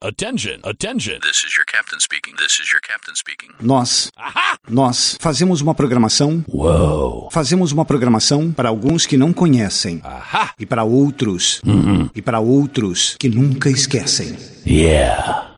Attention, attention. This is your captain speaking. This is your captain speaking. Nós fazemos uma programação. Uou. Fazemos uma programação para alguns que não conhecem. Aha. E para outros. E para outros que nunca esquecem. Yeah.